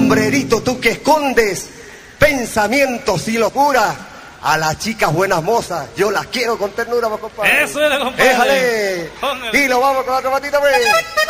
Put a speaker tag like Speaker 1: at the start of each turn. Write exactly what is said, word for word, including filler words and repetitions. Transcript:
Speaker 1: sombrerito, tú que escondes pensamientos y locura. A las chicas buenas mozas, yo las quiero con ternura, compadre.
Speaker 2: Eso es, compadre.
Speaker 1: Déjale. Y lo vamos con la otra patita, pues.